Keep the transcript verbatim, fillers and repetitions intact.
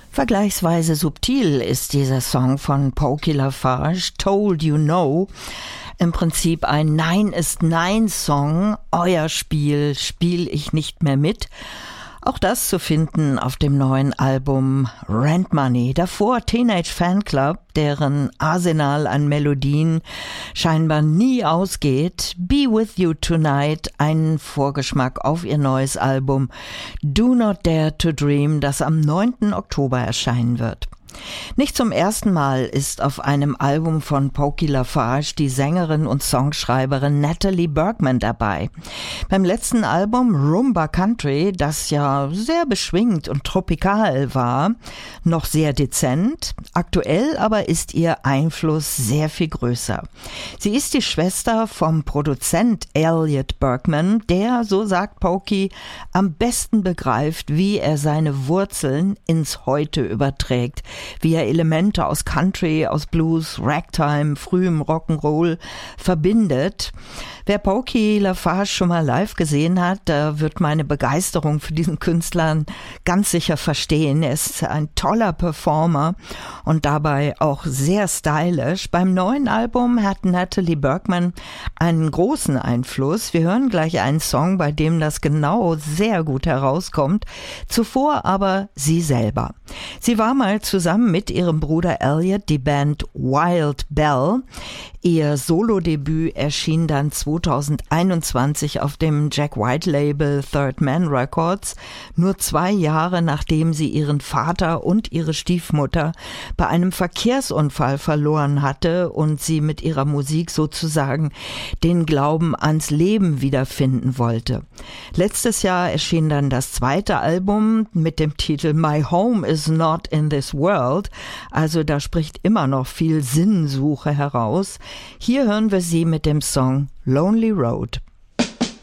Vergleichsweise subtil ist dieser Song von Pokey LaFarge, Told You No. Im Prinzip ein Nein ist Nein-Song. Euer Spiel spiel ich nicht mehr mit. Auch das zu finden auf dem neuen Album Rent Money. Davor Teenage Fanclub, deren Arsenal an Melodien scheinbar nie ausgeht. Be With You Tonight, einen Vorgeschmack auf ihr neues Album Do Not Dare to Dream, das am neunten Oktober erscheinen wird. Nicht zum ersten Mal ist auf einem Album von Pokey LaFarge die Sängerin und Songschreiberin Natalie Bergman dabei. Beim letzten Album Rumba Country, das ja sehr beschwingt und tropikal war, noch sehr dezent. Aktuell aber ist ihr Einfluss sehr viel größer. Sie ist die Schwester vom Produzent Elliot Bergman, der, so sagt Pokey, am besten begreift, wie er seine Wurzeln ins Heute überträgt, wie er Elemente aus Country, aus Blues, Ragtime, frühem Rock'n'Roll verbindet. Wer Pokey LaFarge schon mal live gesehen hat, da wird meine Begeisterung für diesen Künstler ganz sicher verstehen. Er ist ein toller Performer und dabei auch sehr stylisch. Beim neuen Album hat Natalie Bergman einen großen Einfluss. Wir hören gleich einen Song, bei dem das genau sehr gut herauskommt. Zuvor aber sie selber. Sie war mal zusammen mit ihrem Bruder Elliot die Band Wild Bell. Ihr Solodebüt erschien dann zweitausendeinundzwanzig auf dem Jack White Label Third Man Records, nur zwei Jahre nachdem sie ihren Vater und ihre Stiefmutter bei einem Verkehrsunfall verloren hatte und sie mit ihrer Musik sozusagen den Glauben ans Leben wiederfinden wollte. Letztes Jahr erschien dann das zweite Album mit dem Titel My Home is Not in This World, also da spricht immer noch viel Sinnsuche heraus. Hier hören wir sie mit dem Song Lonely Road.